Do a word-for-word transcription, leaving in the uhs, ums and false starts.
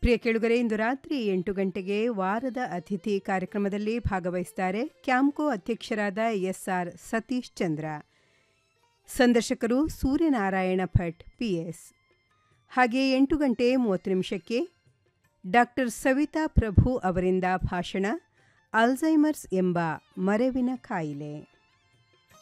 ಪ್ರಿಯ ಕೇಳುಗರೆ, ಇಂದು ರಾತ್ರಿ ಎಂಟು ಗಂಟೆಗೆ ವಾರದ ಅತಿಥಿ ಕಾರ್ಯಕ್ರಮದಲ್ಲಿ ಭಾಗವಹಿಸುತ್ತಾರೆ ಕ್ಯಾಂಪ್ಕೋ ಅಧ್ಯಕ್ಷರಾದ ಎಸ್ ಆರ್ ಸತೀಶ್ ಚಂದ್ರ. ಸಂದರ್ಶಕರು ಸೂರ್ಯನಾರಾಯಣ ಭಟ್ ಪಿಎಸ್. ಹಾಗೆ ಎಂಟು ಗಂಟೆ ಮೂವತ್ತು ನಿಮಿಷಕ್ಕೆ ಡಾಕ್ಟರ್ ಸವಿತಾ ಪ್ರಭು ಅವರಿಂದ ಭಾಷಣ, ಅಲ್ಝೈಮರ್ಸ್ ಎಂಬ ಮರೆವಿನ ಕಾಯಿಲೆ.